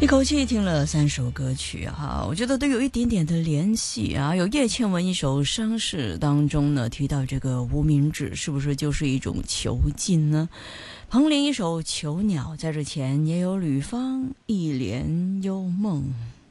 一口气听了3首歌曲哈，我觉得都有一点点的联系啊。有叶倩文一首《伤逝》当中呢提到这个无名指是不是就是一种囚禁呢？彭羚一首《囚鸟》，在这前也有吕方一帘幽梦。